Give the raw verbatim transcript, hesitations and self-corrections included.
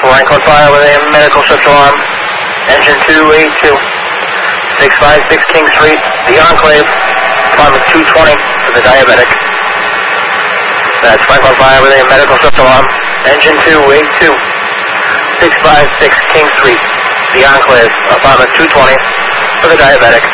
Franklin Fire with a medical shift alarm. Engine two eighty-two. six five six King Street, The Enclave. Apartment two twenty for the diabetic. That's Franklin Fire with a medical shift alarm. Engine two eighty-two. six five six King Street, The Enclave. Apartment two twenty for the diabetic.